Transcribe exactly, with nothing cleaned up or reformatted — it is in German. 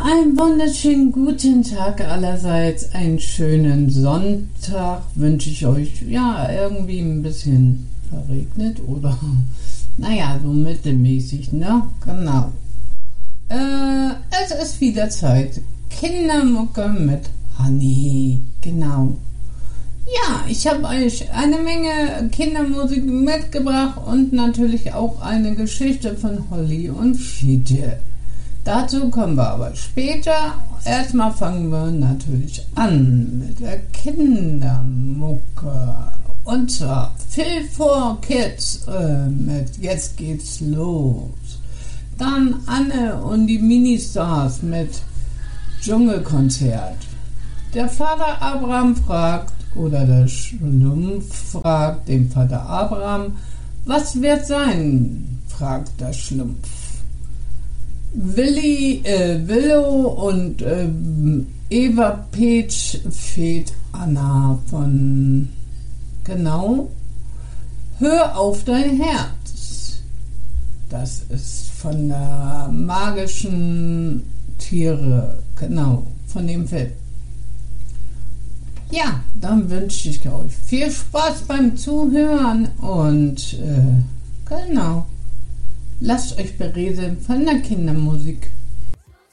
Einen wunderschönen guten Tag allerseits, einen schönen Sonntag wünsche ich euch. Ja, irgendwie ein bisschen verregnet oder, naja, so mittelmäßig, ne? Genau. Äh, es ist wieder Zeit. Kindermucke mit Honey, genau. Ja, ich habe euch eine Menge Kindermusik mitgebracht und natürlich auch eine Geschichte von Holly und Fiete. Dazu kommen wir aber später. Erstmal fangen wir natürlich an mit der Kindermucke. Und zwar Phil for Kids äh, mit Jetzt geht's los. Dann Anne und die Ministars mit Dschungelkonzert. Der Vater Abraham fragt, oder der Schlumpf fragt den Vater Abraham, was wird sein? Fragt der Schlumpf. Willi, äh, Willow und äh, Eva Peach fehlt Anna von, genau, Hör auf dein Herz. Das ist von der magischen Tiere, genau, von dem Film. Ja, dann wünsche ich euch viel Spaß beim Zuhören und äh, genau. Lasst euch berieseln von der Kindermusik.